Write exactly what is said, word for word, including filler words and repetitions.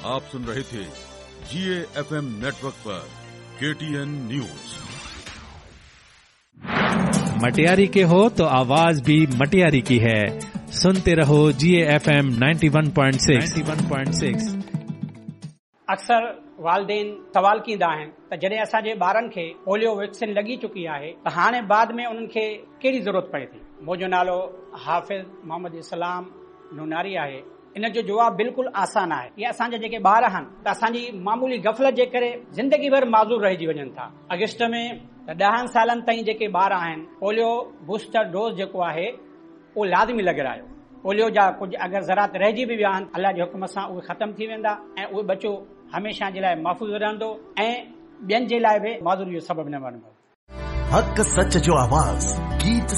आप सुन रहे थे जीए FM network पर केटीएन न्यूज। मटियारी के हो तो आवाज भी मटियारी की है। सुनते रहो जीए FM ninety one point six. अक्सर वालदेन सवाल कींदा आहिनि त जॾहिं असांजे ॿारनि खे पोलियो वैक्सीन लॻी चुकी आहे त हाणे बाद में उन्हनि खे कहिड़ी ज़रूरत पए थी। मुंहिंजो नालो हाफ़िज़ मोहम्मद इस्लाम नूनारी आहे। इन जो जवाबु बिल्कुलु आसान आहे। ये असांजा जेके ॿार आहिनि त असांजी मामूली गफ़लत जे करे ज़िंदगी भर माज़ूर रहिजी वञनि था। अगस्त में त ॾहनि सालनि ताईं जेके ॿार आहिनि पोलियो बूस्टर डोज जेको आहे उहो लाज़मी लॻारायो। पोलियो जा कुझु अगरि ज़रात रहिजी बि विया आहिनि, अल्लाह जे हुकुम सां उहे ख़तम थी वेंदा ऐं उहे बचो हमेशा जे लाइ महफ़ूज़ रहंदो ऐं ॿियनि जे लाइ बि माज़ूरी जो सबबु न बणंदो। हक़ सच जो आवाज़ गीत